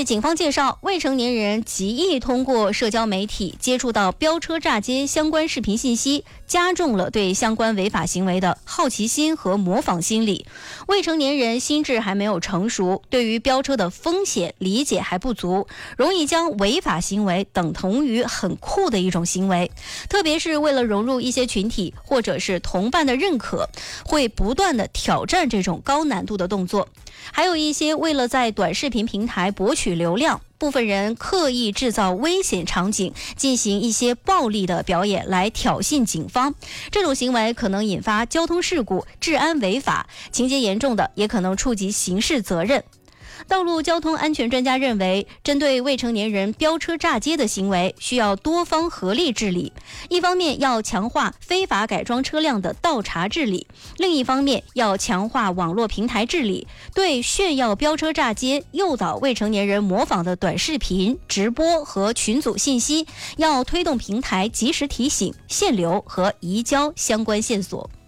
据警方介绍，未成年人极易通过社交媒体接触到飙车炸街相关视频信息，加重了对相关违法行为的好奇心和模仿心理。未成年人心智还没有成熟，对于飙车的风险理解还不足，容易将违法行为等同于很酷的一种行为，特别是为了融入一些群体或者是同伴的认可，会不断的挑战这种高难度的动作。还有一些为了在短视频平台博取流量，部分人刻意制造危险场景，进行一些暴力的表演来挑衅警方。这种行为可能引发交通事故、治安违法，情节严重的也可能触及刑事责任。道路交通安全专家认为，针对未成年人飙车炸街的行为，需要多方合力治理。一方面要强化非法改装车辆的倒查治理，另一方面要强化网络平台治理，对炫耀飙车炸街、诱导未成年人模仿的短视频、直播和群组信息，要推动平台及时提醒、限流和移交相关线索。